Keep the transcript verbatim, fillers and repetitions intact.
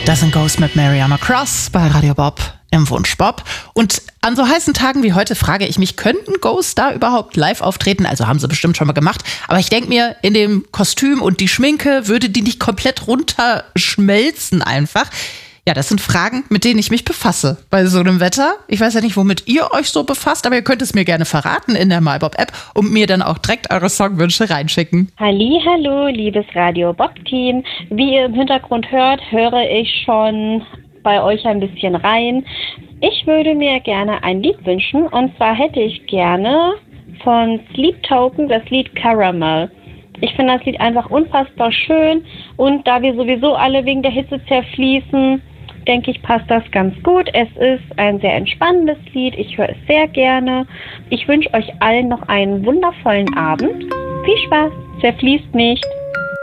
Das sind Ghost mit Mariana Cross bei Radio Bob im Wunsch Bob. Und an so heißen Tagen wie heute frage ich mich, könnten Ghost da überhaupt live auftreten? Also haben sie bestimmt schon mal gemacht. Aber ich denke mir, in dem Kostüm und die Schminke würde die nicht komplett runterschmelzen einfach. Ja, das sind Fragen, mit denen ich mich befasse bei so einem Wetter. Ich weiß ja nicht, womit ihr euch so befasst, aber ihr könnt es mir gerne verraten in der MyBob-App und mir dann auch direkt eure Songwünsche reinschicken. Hallihallo, liebes Radio Bob-Team. Wie ihr im Hintergrund hört, höre ich schon bei euch ein bisschen rein. Ich würde mir gerne ein Lied wünschen, und zwar hätte ich gerne von Sleep Token das Lied Caramel. Ich finde das Lied einfach unfassbar schön, und da wir sowieso alle wegen der Hitze zerfließen, denke ich, passt das ganz gut. Es ist ein sehr entspannendes Lied, ich höre es sehr gerne. Ich wünsche euch allen noch einen wundervollen Abend. Viel Spaß, zerfließt nicht.